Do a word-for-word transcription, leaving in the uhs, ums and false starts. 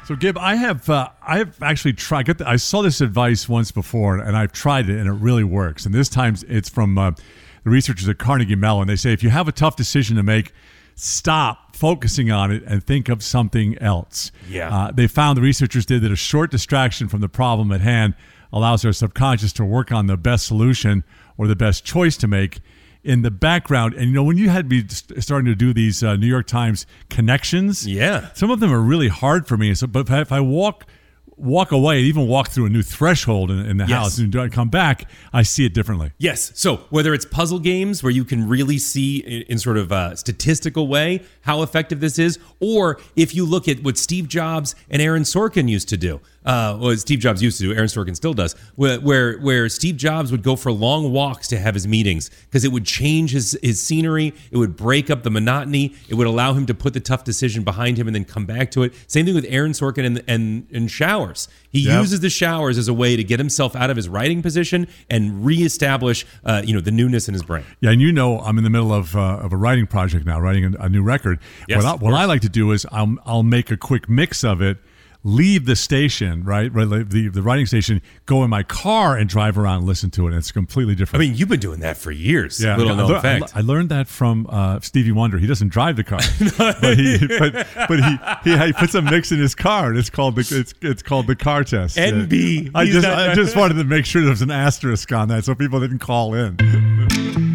So, Gib, I have uh, I have actually tried. Got the, I saw this advice once before, and I've tried it, and it really works. And this time, it's from uh, the researchers at Carnegie Mellon. They say if you have a tough decision to make, stop focusing on it and think of something else. Yeah. Uh, they found the researchers did that a short distraction from the problem at hand allows our subconscious to work on the best solution or the best choice to make in the background. And, you know, when you had me st- starting to do these uh, New York Times connections, yeah, some of them are really hard for me. So, but if I walk walk away, even walk through a new threshold in, in the yes. house and I come back, I see it differently. Yes. So whether it's puzzle games where you can really see in, in sort of a statistical way how effective this is, or if you look at what Steve Jobs and Aaron Sorkin used to do, uh, what Steve Jobs used to do, Aaron Sorkin still does, where where, where Steve Jobs would go for long walks to have his meetings because it would change his, his scenery, it would break up the monotony, it would allow him to put the tough decision behind him and then come back to it. Same thing with Aaron Sorkin and, and, and showers. He yep. uses the showers as a way to get himself out of his writing position and reestablish, uh, you know, the newness in his brain. Yeah, and you know, I'm in the middle of uh, of a writing project now, writing a, a new record. Yes, what I, what I like to do is I'll I'll make a quick mix of it, leave the station, right, right, the the writing station, go in my car and drive around and listen to it. And it's completely different. I mean, you've been doing that for years. Yeah, little I, known lear- I, fact. I learned that from uh, Stevie Wonder. He doesn't drive the car, but he but, but he, he he puts a mix in his car, and it's called the it's it's called the car test. N B. I He's just not- I just wanted to make sure there was an asterisk on that so people didn't call in.